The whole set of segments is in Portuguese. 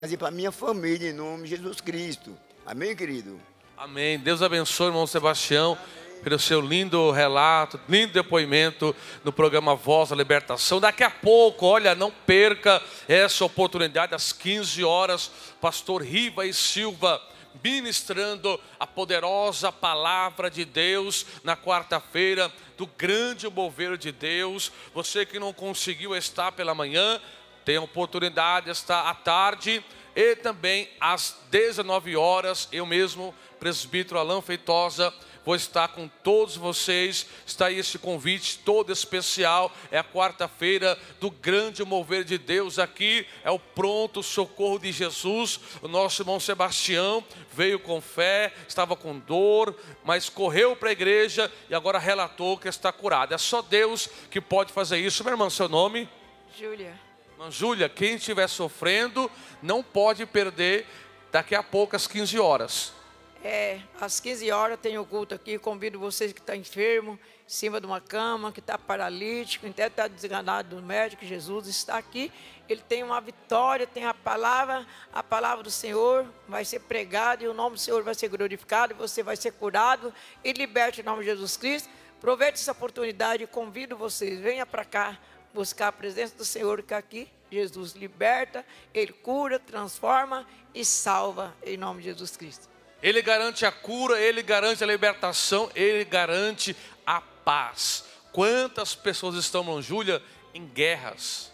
E para minha família, em nome de Jesus Cristo. Amém, querido? Amém. Deus abençoe, irmão Sebastião, pelo seu lindo relato, lindo depoimento no programa Voz da Libertação. Daqui a pouco, olha, não perca essa oportunidade, às 15 horas, pastor Riva e Silva, ministrando a poderosa palavra de Deus na quarta-feira do grande mover de Deus. Você que não conseguiu estar pela manhã, tem a oportunidade de estar à tarde e também às 19 horas, eu mesmo, presbítero Alain Feitosa, vou estar com todos vocês. Está aí esse convite todo especial. É a quarta-feira do grande mover de Deus. Aqui é o pronto socorro de Jesus. O nosso irmão Sebastião veio com fé, estava com dor, mas correu para a igreja e agora relatou que está curado. É só Deus que pode fazer isso. Meu irmão, seu nome? Júlia. Irmã Júlia, quem estiver sofrendo não pode perder daqui a pouco às 15 horas. Às 15 horas tem o culto aqui. Convido vocês que estão enfermos, em cima de uma cama, que está paralítico, até está desenganado do médico. Jesus está aqui. Ele tem uma vitória, tem a palavra do Senhor vai ser pregada e o nome do Senhor vai ser glorificado. E você vai ser curado e liberto em nome de Jesus Cristo. Aproveite essa oportunidade e convido vocês, venha para cá buscar a presença do Senhor, que aqui Jesus liberta, Ele cura, transforma e salva em nome de Jesus Cristo. Ele garante a cura, Ele garante a libertação, Ele garante a paz. Quantas pessoas estão, irmã Júlia, em guerras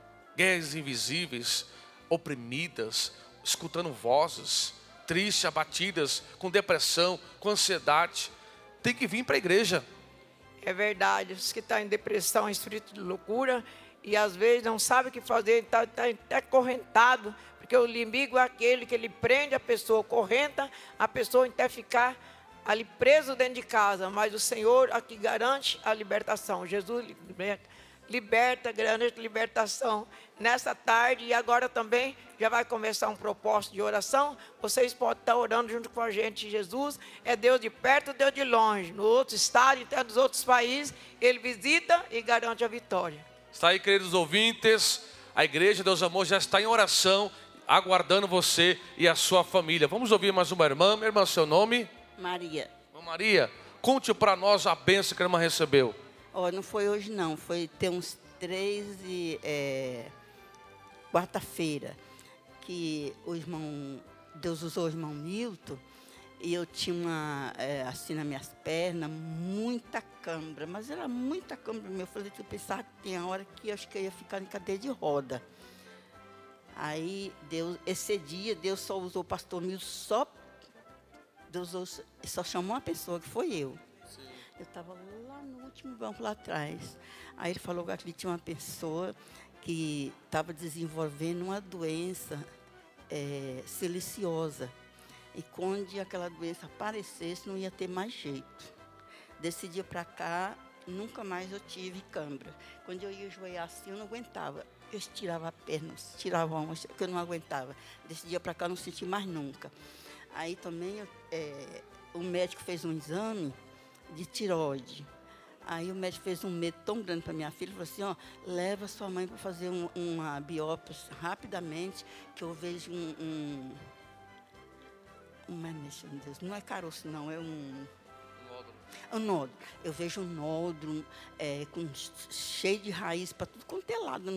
invisíveis, oprimidas, escutando vozes, tristes, abatidas, com depressão, com ansiedade. Tem que vir para a igreja. É verdade, os que estão em depressão, espírito de loucura, e às vezes não sabe o que fazer, está até acorrentado, porque o inimigo é aquele que ele prende a pessoa, correnta a pessoa até ficar ali preso dentro de casa, mas o Senhor aqui garante a libertação. Jesus liberta, garante libertação nessa tarde, e agora também já vai começar um propósito de oração. Vocês podem estar orando junto com a gente. Jesus é Deus de perto, Deus de longe, no outro estado e até nos outros países, Ele visita e garante a vitória. Está aí, queridos ouvintes, a Igreja Deus Amor já está em oração, aguardando você e a sua família. Vamos ouvir mais uma irmã. Minha irmã, seu nome? Maria. Irmã Maria, conte para nós a bênção que a irmã recebeu. Não foi hoje não, foi ter uns 3 quarta-feira, que Deus usou o irmão Milton, e eu tinha assim nas minhas pernas, muita cãibra, mas era muita cãibra mesmo. Eu falei que eu pensava que tem a hora que eu acho que eu ia ficar em cadeira de roda. Aí, esse dia, Deus só usou o pastor Milton, Deus só chamou uma pessoa, que foi eu. Sim. Eu estava lá no último banco, lá atrás. Aí ele falou que ali tinha uma pessoa que estava desenvolvendo uma doença silenciosa. E quando aquela doença aparecesse, não ia ter mais jeito. Desse dia para cá, nunca mais eu tive cãibra. Quando eu ia ajoelhar assim, eu não aguentava. Eu estirava a perna, estirava a mão, porque eu não aguentava. Desse dia para cá, eu não senti mais nunca. Aí também, o médico fez um exame de tireoide. Aí o médico fez um medo tão grande para minha filha, falou assim, leva sua mãe para fazer uma biópsia rapidamente, que eu vejo não é caroço não, é um nódulo. Eu vejo um nódulo cheio de raiz para tudo quanto é lado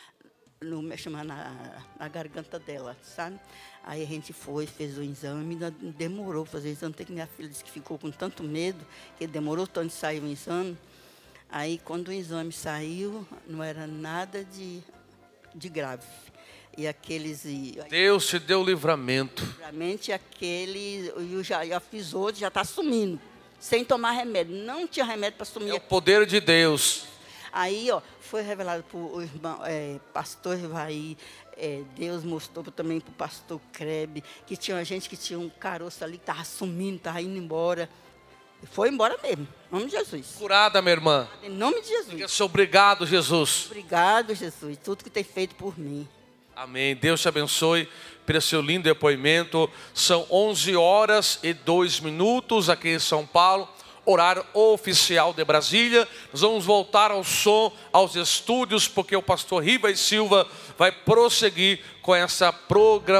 na garganta dela, sabe? Aí a gente fez o exame, ainda demorou para fazer o exame, até que minha filha disse que ficou com tanto medo, que demorou tanto de sair o exame. Aí quando o exame saiu, não era nada de grave. E aqueles... Deus te deu livramento. Livramento, eu já fiz outro, já está sumindo, sem tomar remédio. Não tinha remédio para sumir. É o poder de Deus. Aí, foi revelado para o irmão, pastor Ivaí, Deus mostrou também para o pastor Krebe, que tinha gente que tinha um caroço ali, que estava sumindo, estava indo embora. E foi embora mesmo, em nome de Jesus. Curada, minha irmã. Em nome de Jesus. Diga-se obrigado, Jesus. Obrigado, Jesus, tudo que tem feito por mim. Amém. Deus te abençoe pelo seu lindo depoimento. São 11 horas e 2 minutos aqui em São Paulo. horário oficial de Brasília. Nós vamos voltar ao som, aos estúdios, porque o pastor Ribas Silva vai prosseguir com essa programação.